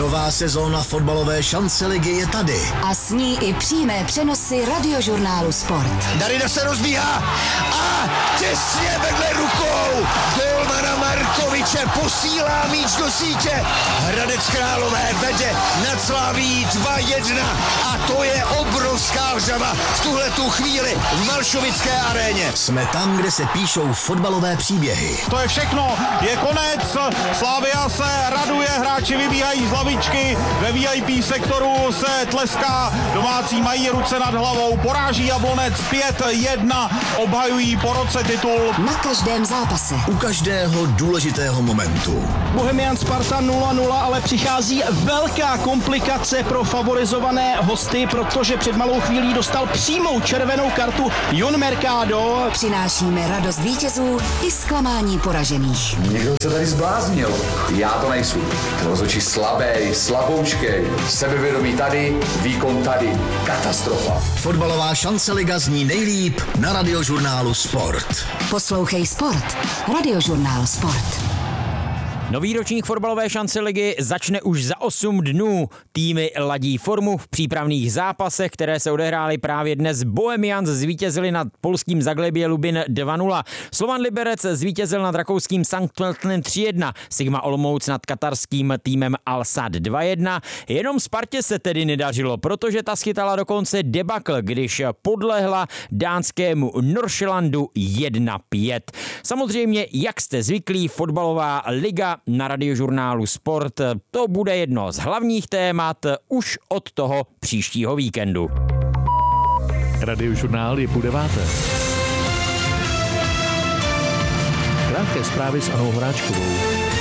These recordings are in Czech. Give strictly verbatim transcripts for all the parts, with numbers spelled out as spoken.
Nová sezóna fotbalové šance ligy je tady. A s ní i přímé přenosy Radiožurnálu Sport. Darida se rozbíhá a těsně vedle rukou golmana Markoviče posílá míč do sítě. Hradec Králové vede nad Slaví dva jedna a to je obrovská vřava v tuhletu chvíli v Malšovické aréně. Jsme tam, kde se píšou fotbalové příběhy. To je všechno, je konec, Slavia se raduje, hráči vybíhají z lavičky, ve V I P sektoru se tleská, domácí mají ruce nad hlavou, poráží Jablonec pět jedna, obhajují po roce titul. Na každém zápase. U každého důležitého momentu. Bohemian Sparta nula nula, ale přichází velká komplikace pro favorizované hosty, protože před malou chvílí dostal přímou červenou kartu Jon Mercado. Přinášíme radost vítězů i zklamání poražených. Někdo se tady zbláznil. Já to nejsou. Rozhodčí slabý, slaboučkej, sebevědomí tady, výkon tady. Katastrofa. Fotbalová šance liga zní nejlíp na Radiožurnálu Sport. Poslouchej Sport. Radiožurnál Sport. Nový ročník fotbalové šance ligy začne už za osm dnů. Týmy ladí formu v přípravných zápasech, které se odehrály právě dnes. Bohemians zvítězili nad polským Zagłębie Lubin dva nula. Slovan Liberec zvítězil nad rakouským Sankt Pölten tři jedna. Sigma Olomouc nad katarským týmem Al Sadd dva jedna. Jenom Spartě se tedy nedařilo, protože ta schytala dokonce debakl, když podlehla dánskému Nordsjællandu jedna pět. Samozřejmě, jak jste zvyklí, fotbalová liga na Radiožurnálu Sport. To bude jedno z hlavních témat už od toho příštího víkendu. Radiožurnál je půl deváté. Krátké zprávy s Anou Horáčkovou.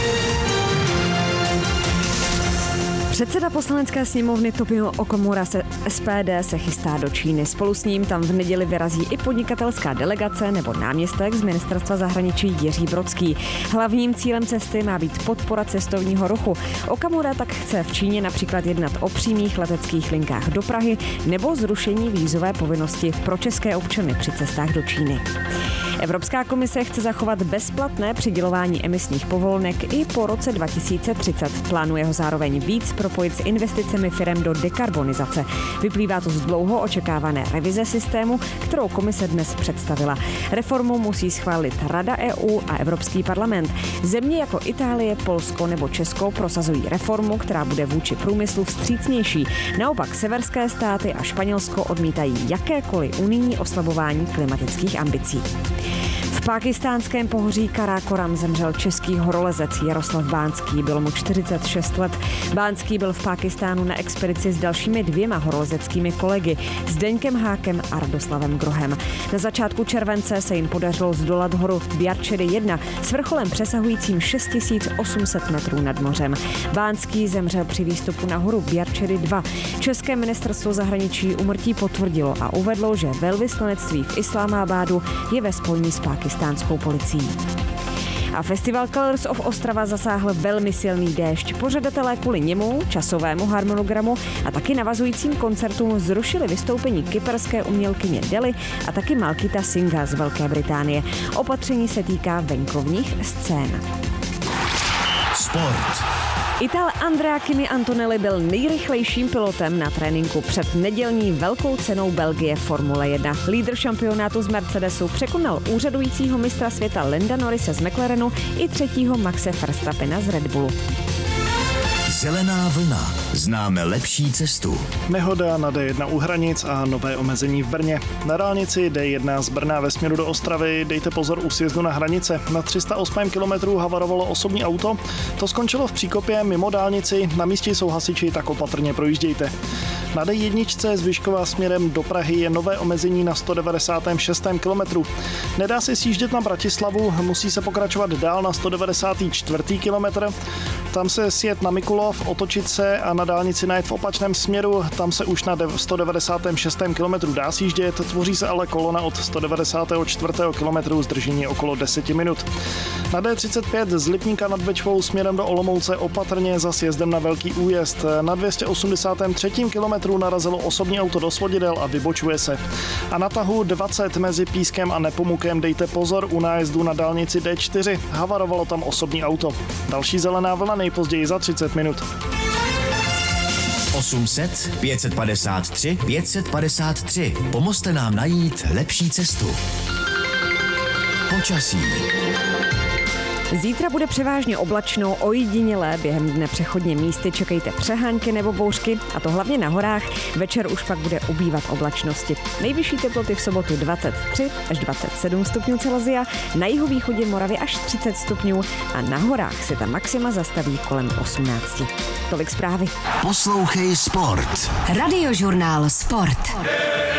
Předseda poslanecké sněmovny Tomio Okamura se S P D se chystá do Číny. Spolu s ním tam v neděli vyrazí i podnikatelská delegace nebo náměstek z ministerstva zahraničí Jiří Brodský. Hlavním cílem cesty má být podpora cestovního ruchu. Okamura tak chce v Číně například jednat o přímých leteckých linkách do Prahy nebo zrušení vízové povinnosti pro české občany při cestách do Číny. Evropská komise chce zachovat bezplatné přidělování emisních povolenek i po roce dva tisíce třicet. Plánuje ho zároveň víc propojit s investicemi firem do dekarbonizace. Vyplývá to z dlouho očekávané revize systému, kterou komise dnes představila. Reformu musí schválit Rada E U a Evropský parlament. Země jako Itálie, Polsko nebo Česko prosazují reformu, která bude vůči průmyslu vstřícnější. Naopak severské státy a Španělsko odmítají jakékoliv unijní oslabování klimatických ambicí. V pákistánském pohoří Karákoram zemřel český horolezec Jaroslav Bánský, bylo mu čtyřicet šest let. Bánský byl v Pákistánu na expedici s dalšími dvěma horolezeckými kolegy, Zdeňkem Hákem a Radoslavem Grohem. Na začátku července se jim podařilo zdolat horu Bjarčedy jedna s vrcholem přesahujícím šest tisíc osm set metrů nad mořem. Bánský zemřel při výstupu na horu Bjarčedy dva. České ministerstvo zahraničí úmrtí potvrdilo a uvedlo, že velvyslanectví v Islámábádu je ve spojení s pákistánskou policií. A festival Colors of Ostrava zasáhl velmi silný déšť. Pořadatelé kvůli němu, časovému harmonogramu a taky navazujícím koncertům zrušili vystoupení kyperské umělkyně Deli a taky Malkita Singha z Velké Británie. Opatření se týká venkovních scén. Sport. Ital Andrea Kimi Antonelli byl nejrychlejším pilotem na tréninku před nedělní velkou cenou Belgie Formule jedna. Lídr šampionátu z Mercedesu překonal úřadujícího mistra světa Landa Norrise z McLarenu i třetího Maxe Verstappena z Red Bullu. Zelená vlna. Známe lepší cestu. Nehoda na D jedna u hranic a nové omezení v Brně. Na dálnici D jedna z Brna ve směru do Ostravy dejte pozor u sjezdu na hranice. Na tři sta osm kilometrů havarovalo osobní auto. To skončilo v příkopě mimo dálnici. Na místě jsou hasiči, tak opatrně projíždějte. Na D jedna z Vyškova směrem do Prahy je nové omezení na sto devadesát šest kilometru. Nedá se sjíždět na Bratislavu, musí se pokračovat dál na sto devadesát čtyři kilometr. Tam se sjet na Mikulov, otočit se a na dálnici najet v opačném směru. Tam se už na sto devadesát šest kilometru dá sjíždět, tvoří se ale kolona od sto devadesát čtyři kilometru, zdržení okolo deset minut. Na D třicet pět z Lipníka nad Bečvou směrem do Olomouce opatrně za sjezdem na Velký Újezd. Na dvě stě osmdesát tři kilometru narazilo osobní auto do svodidel a vybočuje se. A na tahu dvacet mezi Pískem a Nepomukem dejte pozor u nájezdu na dálnici D čtyři. Havarovalo tam osobní auto. Další zelená vlna nejpozději za třicet minut. osm set pět padesát tři pět padesát tři. Pomozte nám najít lepší cestu. Počasí. Zítra bude převážně oblačno, ojedinělé, během dne přechodně místy čekejte přehánky nebo bouřky, a to hlavně na horách. Večer už pak bude ubývat oblačnosti. Nejvyšší teploty v sobotu dvacet tři až dvacet sedm stupňů Celsia, na jihovýchodě Moravy až třicet stupňů a na horách se ta maxima zastaví kolem osmnáct. Tolik zprávy. Poslouchej Sport. Radiožurnál Sport.